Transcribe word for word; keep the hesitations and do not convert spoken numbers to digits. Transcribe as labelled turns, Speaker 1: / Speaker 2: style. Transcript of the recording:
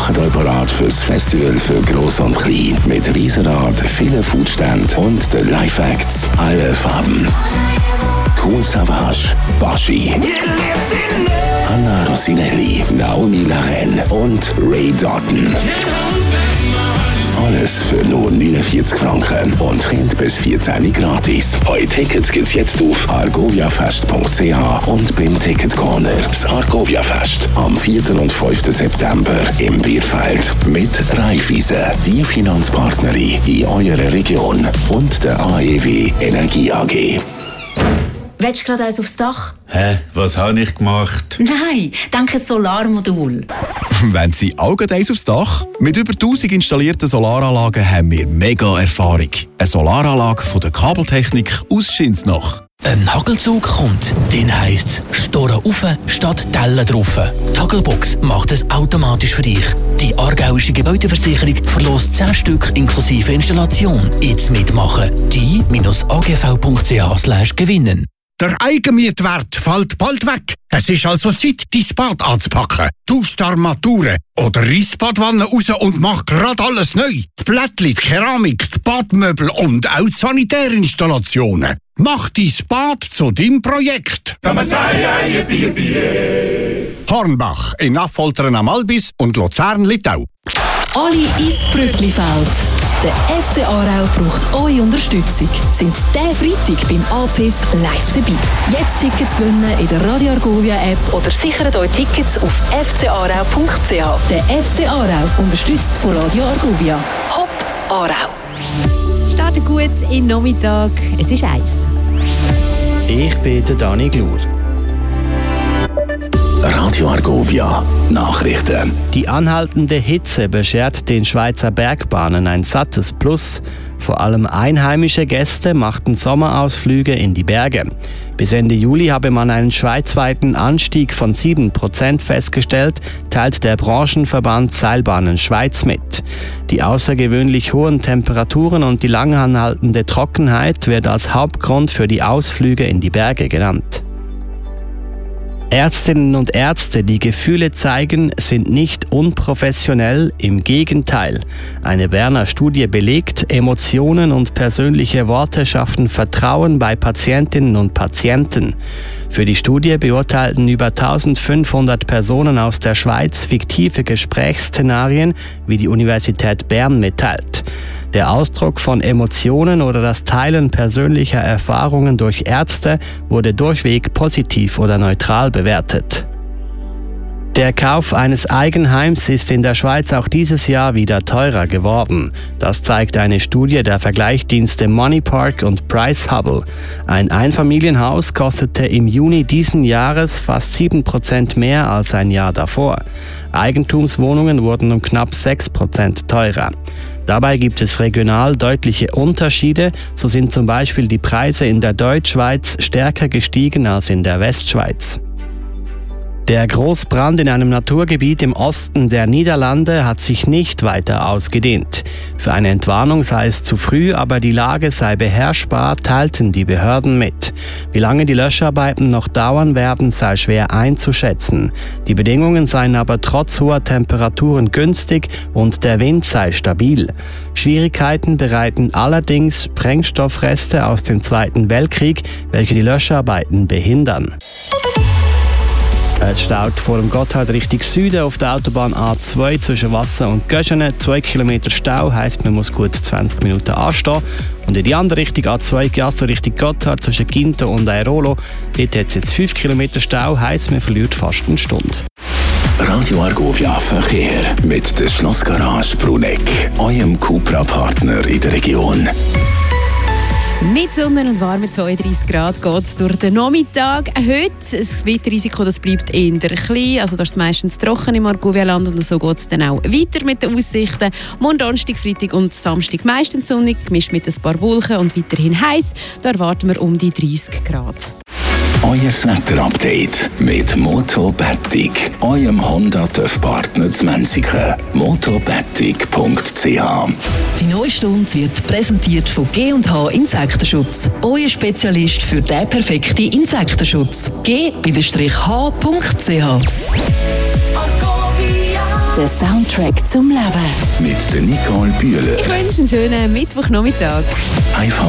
Speaker 1: Macht euch bereit fürs Festival für Gross und Klein. Mit Riesenrad, vielen Foodständen und den Live-Acts. Alle Farben. Kool Savas, Baschi, Anna Rossinelli, Naomi Laren und Ray Doughton. Alles für nur neunundvierzig Franken und Kind bis vierzehn gratis. Eure Tickets gibt's jetzt auf argoviafest punkt c h und beim Ticket Corner. Das Argovia-Fest am vierten und fünften September im Bierfeld mit Raiffeisen, die Finanzpartnerin in eurer Region, und der A E W Energie A G.
Speaker 2: Willst du gerade eins aufs Dach?
Speaker 3: Hä? Was habe ich gemacht?
Speaker 2: Nein, denke ein Solarmodul.
Speaker 4: Wenn Sie auch gerade eins aufs Dach? Mit über tausend installierten Solaranlagen haben wir mega Erfahrung. Eine Solaranlage von der Kabeltechnik aus Schinsnach.
Speaker 5: Ein Hagelzug kommt, den heisst es Storen rauf statt Dellen drauf. Die Hagelbox macht es automatisch für dich. Die aargauische Gebäudeversicherung verlost zehn Stück inklusive Installation. Jetzt mitmachen. die a g v punkt c h slash gewinnen.
Speaker 6: Der Eigenmietwert fällt bald weg. Es ist also Zeit, dein Bad anzupacken. Tausch die Armaturen oder reiss die Badwanne raus und mach grad alles neu. Die Plättli, die Keramik, die Badmöbel und auch die Sanitärinstallationen. Mach dein Bad zu deinem Projekt. Hornbach in Affoltern am Albis und Luzern-Littau.
Speaker 7: Alle ins Brücklifeld. Der F C Aarau braucht eure Unterstützung. Sind diesen Freitag beim Abpfiff live dabei. Jetzt Tickets gewinnen in der Radio Argovia App oder sichert euch Tickets auf f c aarau punkt c h. Der F C Aarau unterstützt von Radio Argovia. Hopp Aarau.
Speaker 8: Startet gut in den Nachmittag. Es ist eins.
Speaker 9: Ich bin der Dani Glur.
Speaker 1: Radio Argovia Nachrichten.
Speaker 9: Die anhaltende Hitze beschert den Schweizer Bergbahnen ein sattes Plus. Vor allem einheimische Gäste machten Sommerausflüge in die Berge. Bis Ende Juli habe man einen schweizweiten Anstieg von sieben Prozent festgestellt, teilt der Branchenverband Seilbahnen Schweiz mit. Die außergewöhnlich hohen Temperaturen und die lang anhaltende Trockenheit wird als Hauptgrund für die Ausflüge in die Berge genannt. Ärztinnen und Ärzte, die Gefühle zeigen, sind nicht unprofessionell, im Gegenteil. Eine Berner Studie belegt, Emotionen und persönliche Worte schaffen Vertrauen bei Patientinnen und Patienten. Für die Studie beurteilten über eintausendfünfhundert Personen aus der Schweiz fiktive Gesprächsszenarien, wie die Universität Bern mitteilt. Der Ausdruck von Emotionen oder das Teilen persönlicher Erfahrungen durch Ärzte wurde durchweg positiv oder neutral bewertet. Der Kauf eines Eigenheims ist in der Schweiz auch dieses Jahr wieder teurer geworden. Das zeigt eine Studie der Vergleichsdienste Moneypark und Price Hubble. Ein Einfamilienhaus kostete im Juni diesen Jahres fast sieben Prozent mehr als ein Jahr davor. Eigentumswohnungen wurden um knapp sechs Prozent teurer. Dabei gibt es regional deutliche Unterschiede. So sind zum Beispiel die Preise in der Deutschschweiz stärker gestiegen als in der Westschweiz. Der Großbrand in einem Naturgebiet im Osten der Niederlande hat sich nicht weiter ausgedehnt. Für eine Entwarnung sei es zu früh, aber die Lage sei beherrschbar, teilten die Behörden mit. Wie lange die Löscharbeiten noch dauern werden, sei schwer einzuschätzen. Die Bedingungen seien aber trotz hoher Temperaturen günstig und der Wind sei stabil. Schwierigkeiten bereiten allerdings Sprengstoffreste aus dem Zweiten Weltkrieg, welche die Löscharbeiten behindern. Es staut vor dem Gotthard Richtung Süden auf der Autobahn A zwei zwischen Wasser und Göschene. Zwei Kilometer Stau heisst, man muss gut zwanzig Minuten anstehen. Und in die andere Richtung A zwei Gasso Richtung Gotthard zwischen Ginto und Airolo. Dort hat es jetzt fünf Kilometer Stau, heisst, man verliert fast eine Stunde.
Speaker 1: Radio Argovia Verkehr mit der Schlossgarage Bruneck, eurem Cupra-Partner in der Region.
Speaker 8: Mit Sonne und warmen zweiunddreissig Grad geht es durch den Nachmittag. Heute, das Wetterrisiko das bleibt eher klein, also das ist meistens trocken im Argovia-Land und so geht es dann auch weiter mit den Aussichten. Morgen, Donnerstag, Freitag und Samstag meistens sonnig, gemischt mit ein paar Wolken und weiterhin heiß. Da erwarten wir um die dreißig Grad.
Speaker 1: Euer Wetter-Update mit Motobettig, eurem Honda-TÜV-Partner Zwanzigen. motobettig punkt c h.
Speaker 7: Die neue Stunde wird präsentiert von G und H Insektenschutz. Euer Spezialist für den perfekten Insektenschutz. G H punkt c h. der Soundtrack zum Leben.
Speaker 1: Mit der Nicole Bühler.
Speaker 8: Ich wünsche einen schönen Mittwochnachmittag.
Speaker 1: Einfach